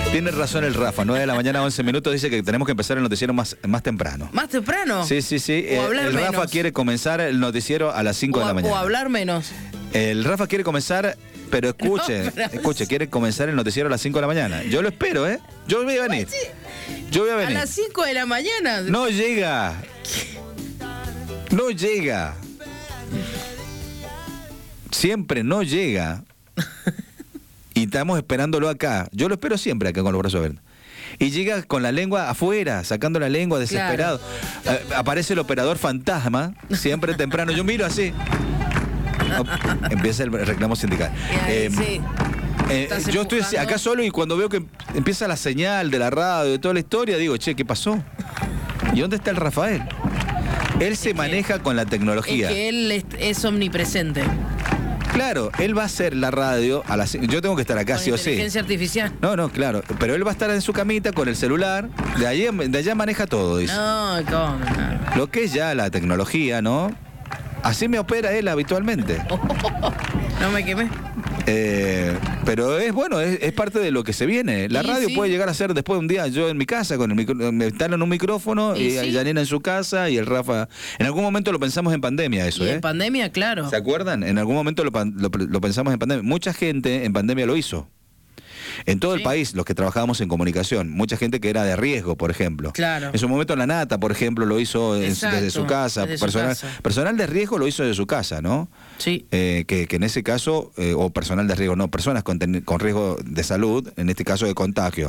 Tiene razón el Rafa, 9 de la mañana, 11 minutos, dice que tenemos que empezar el noticiero más temprano. ¿Más temprano? Sí, sí, sí. O hablar el Rafa menos. quiere comenzar el noticiero a las 5 de la mañana. O hablar menos. El Rafa quiere comenzar, pero escuche, No, pero escuche, quiere comenzar el noticiero a las 5 de la mañana. Yo lo espero, ¿eh? Yo voy a venir. Yo voy a A venir. las 5 de la mañana. No llega. No llega. Siempre no llega. Y estamos esperándolo acá. Yo lo espero siempre acá con los brazos abiertos. Y llega con la lengua afuera, sacando la lengua, desesperado. Aparece el operador fantasma, siempre temprano. Yo miro así. Empieza el reclamo sindical. Sí. Yo estoy acá solo y cuando veo que empieza la señal de la radio, de toda la historia, digo, che, ¿qué pasó? ¿Y dónde está el Rafael? Él se maneja con la tecnología. Es que él es omnipresente. Claro, él va a hacer la radio a las... Yo tengo que estar acá, Con sí o sí. inteligencia artificial. No, claro. Pero él va a estar en su camita con el celular. De allá maneja todo, dice. No, ¿cómo? No. Lo que es ya la tecnología, ¿no? Así me opera él habitualmente. No me quemé. Pero es bueno, es parte de lo que se viene. La radio puede llegar a ser después de un día yo en mi casa, con me instalan un micrófono y Janina en su casa y el Rafa. En algún momento lo pensamos en pandemia eso, Y en pandemia, claro. ¿Se acuerdan? En algún momento lo pensamos en pandemia. Mucha gente en pandemia lo hizo. En todo el país, los que trabajábamos en comunicación, mucha gente que era de riesgo, por ejemplo. Claro. En su momento la Nata, por ejemplo, lo hizo desde su casa. Personal de riesgo lo hizo desde su casa, ¿no? Sí. Que en ese caso, o personal de riesgo, no, personas con riesgo de salud, en este caso de contagio.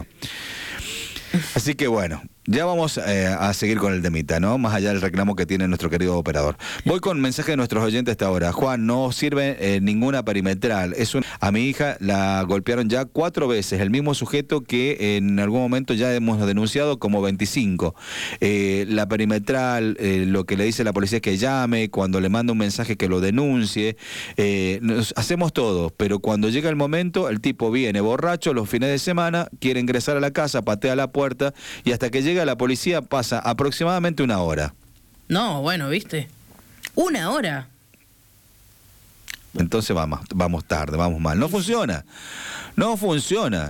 Así que bueno, ya vamos a seguir con el temita, ¿no? Más allá del reclamo que tiene nuestro querido operador. Voy con mensaje de nuestros oyentes hasta ahora. Juan, no sirve ninguna perimetral. A mi hija la golpearon ya 4 veces, el mismo sujeto que en algún momento ya hemos denunciado como 25. La perimetral, lo que le dice la policía es que llame, cuando le manda un mensaje que lo denuncie. Hacemos todo, pero cuando llega el momento, el tipo viene borracho los fines de semana, quiere ingresar a la casa, patea la puerta y hasta que llega la policía pasa aproximadamente 1 hora. No, bueno, ¿viste? 1 hora. Entonces vamos tarde, vamos mal. No funciona. No funciona.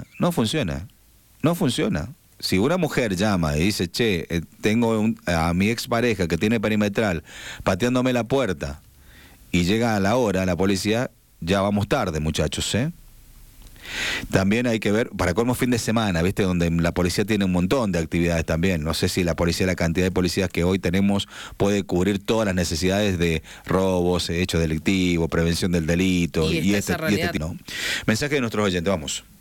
Si una mujer llama y dice, che, tengo a mi expareja que tiene perimetral pateándome la puerta y llega a la hora la policía, ya vamos tarde, muchachos, ¿eh? También hay que ver, para colmo fin de semana, ¿viste? Donde la policía tiene un montón de actividades también. No sé si la cantidad de policías que hoy tenemos puede cubrir todas las necesidades de robos, hechos delictivos, prevención del delito y este tipo. Mensaje de nuestros oyentes, vamos.